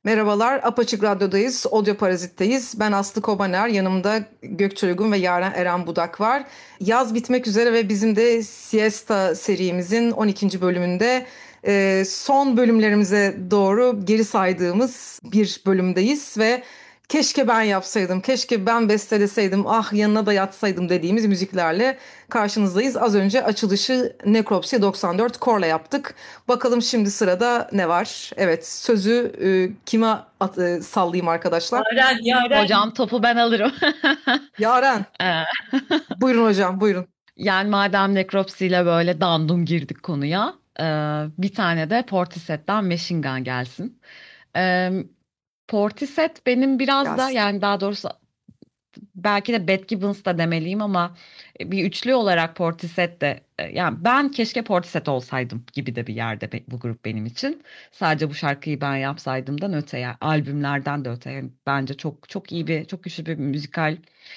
Merhabalar, Apaçık Radyo'dayız, Audio Parazit'teyiz. Ben Aslı Kobaner, yanımda Gökçe Uygun ve Yaren Eren Budak var. Yaz bitmek üzere ve bizim de Siesta serimizin 12. bölümünde son bölümlerimize doğru geri saydığımız bir bölümdeyiz ve keşke ben yapsaydım, keşke ben besteleseydim, ah yanına da yatsaydım dediğimiz müziklerle karşınızdayız. Az önce açılışı Necropsy 94 Core'la yaptık. Bakalım şimdi sırada ne var? Evet, sözü sallayayım arkadaşlar? Yaren. Hocam topu ben alırım. Yaren. Ee, Buyurun hocam, buyurun. Yani madem nekropsi ile böyle dandum girdik konuya, bir tane de Portishead'den Machine Gun gelsin. Ee, Portishead benim biraz da Gelsin. yani daha doğrusu belki de Bad Gibbons da demeliyim ama bir üçlü olarak Portishead de yani ben keşke Portishead olsaydım gibi de bir yerde bu grup benim için. Sadece bu şarkıyı ben yapsaydımdan öte yani albümlerden de öte yani bence çok çok iyi bir çok güçlü bir müzikal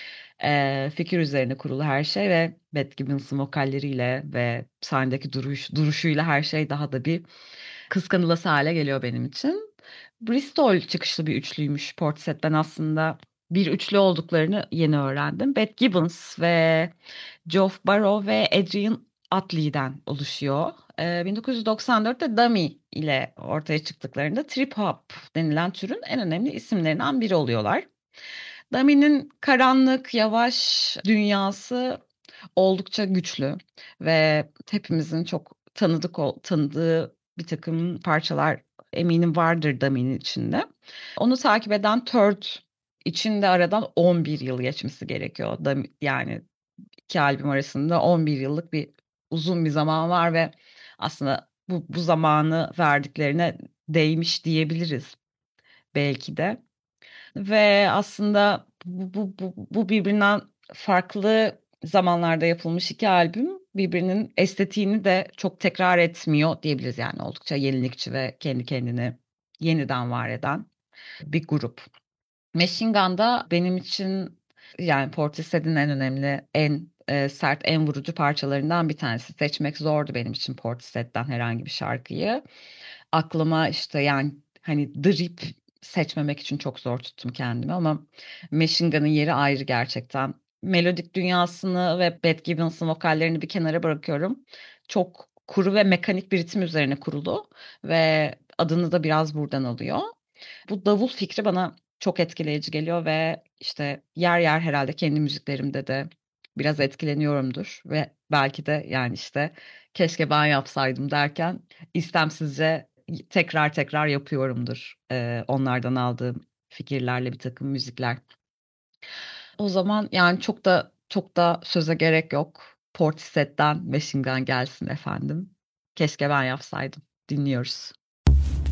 fikir üzerine kurulu her şey ve Bad Gibbons'ın vokalleriyle ve sahnedeki duruşuyla her şey daha da bir kıskanılası hale geliyor benim için. Bristol çıkışlı bir üçlüymüş Portishead. Ben aslında bir üçlü olduklarını yeni öğrendim. Beth Gibbons ve Geoff Barrow ve Adrian Utley'den oluşuyor. 1994'te Dummy ile ortaya çıktıklarında trip hop denilen türün en önemli isimlerinden biri oluyorlar. Dummy'nin karanlık, yavaş dünyası oldukça güçlü ve hepimizin çok tanıdığı bir takım parçalar eminim vardır Dummy'nin içinde. Onu takip eden Third içinde aradan 11 yıl geçmesi gerekiyor. Yani iki albüm arasında 11 yıllık bir uzun bir zaman var ve aslında bu zamanı verdiklerine değmiş diyebiliriz belki de. Ve aslında bu birbirinden farklı zamanlarda yapılmış iki albüm birbirinin estetiğini de çok tekrar etmiyor diyebiliriz. Yani oldukça yenilikçi ve kendi kendini yeniden var eden bir grup. Machine Gun'da benim için yani Portishead'in en önemli, en sert, en vurucu parçalarından bir tanesi. Seçmek zordu benim için Portishead'den herhangi bir şarkıyı. Aklıma işte yani hani Drip seçmemek için çok zor tuttum kendimi ama Machine Gun'ın yeri ayrı gerçekten. Melodik dünyasını ve Bad Gibbons'ın vokallerini bir kenara bırakıyorum. Çok kuru ve mekanik bir ritim üzerine kurulu ve adını da biraz buradan alıyor. Bu davul fikri bana çok etkileyici geliyor ve işte yer yer herhalde kendi müziklerimde de biraz etkileniyorumdur ve belki de yani işte keşke ben yapsaydım derken istemsizce tekrar tekrar yapıyorumdur onlardan aldığım fikirlerle bir takım müzikler. O zaman yani çok da söze gerek yok. Portishead'den Machine Gun gelsin efendim. Keşke ben yapsaydım. Dinliyoruz.